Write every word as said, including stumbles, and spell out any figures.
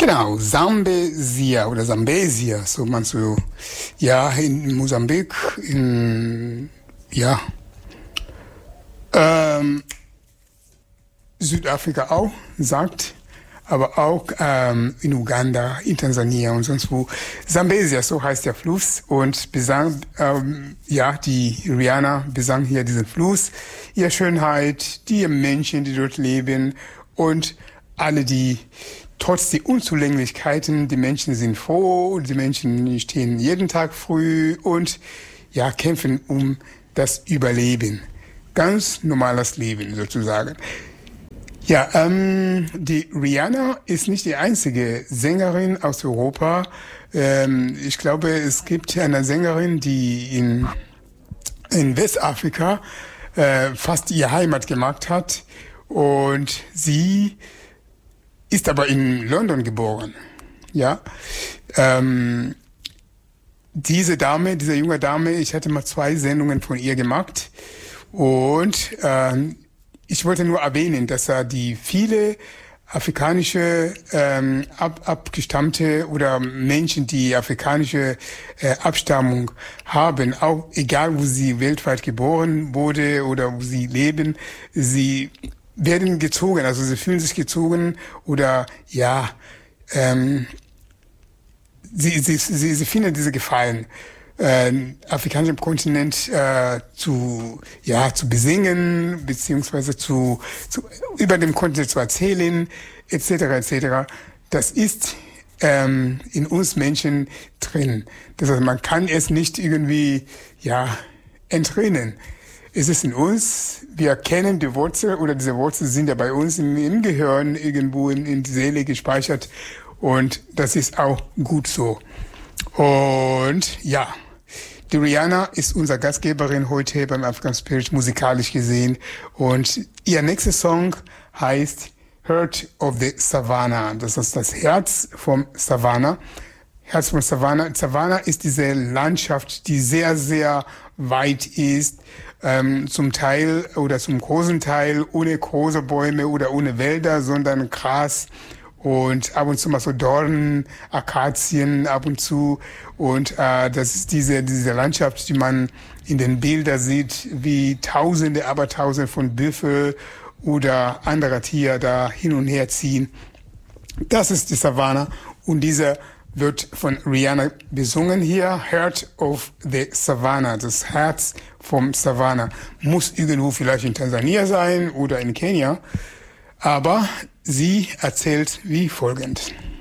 Genau, Sambesia oder Sambesia, so man so, ja, in Mosambik, in, ja, ähm, Südafrika auch sagt, aber auch ähm, in Uganda, in Tansania und sonst wo. Sambesia, so heißt der Fluss, und besang, ähm, ja, die Rihanna besang hier diesen Fluss, ihre Schönheit, die Menschen, die dort leben und alle, die trotz der Unzulänglichkeiten, die Menschen sind froh, die Menschen stehen jeden Tag früh und ja, kämpfen um das Überleben. Ganz normales Leben sozusagen. Ja, ähm, die Rihanna ist nicht die einzige Sängerin aus Europa. Ähm, ich glaube, es gibt eine Sängerin, die in, in Westafrika äh, fast ihre Heimat gemacht hat, und sie ist aber in London geboren. Ja, ähm, diese Dame, diese junge Dame, ich hatte mal zwei Sendungen von ihr gemacht, und ähm, ich wollte nur erwähnen, dass er die viele afrikanische ähm, ab, abgestammte oder Menschen, die afrikanische äh, Abstammung haben, auch egal wo sie weltweit geboren wurde oder wo sie leben, sie werden gezogen, also sie fühlen sich gezogen oder ja, ähm, sie, sie, sie, sie finden diese Gefallen, äh, afrikanischen Kontinent äh, zu ja zu besingen, beziehungsweise zu, zu über dem Kontinent zu erzählen, et cetera et cetera. Das ist ähm, in uns Menschen drin. Das heißt, man kann es nicht irgendwie ja entrinnen. Es ist in uns, wir kennen die Wurzel, oder diese Wurzeln sind ja bei uns im, im Gehirn irgendwo in, in die Seele gespeichert, und das ist auch gut so. Und ja, die Rihanna ist unsere Gastgeberin heute beim African Spirit musikalisch gesehen, und ihr nächster Song heißt Heart of the Savannah. Das ist das Herz vom Savannah. Herz von Savannah. Savannah ist diese Landschaft, die sehr, sehr weit ist, ähm, zum Teil oder zum großen Teil ohne große Bäume oder ohne Wälder, sondern Gras und ab und zu mal so Dornen, Akazien ab und zu. Und äh, das ist diese diese Landschaft, die man in den Bildern sieht, wie Tausende, aber Tausende von Büffel oder anderer Tiere da hin und her ziehen. Das ist die Savannah, und dieser wird von Rihanna besungen hier. Heart of the Savannah, das Herz vom Savannah. Muss irgendwo vielleicht in Tansania sein oder in Kenia, aber sie erzählt wie folgend.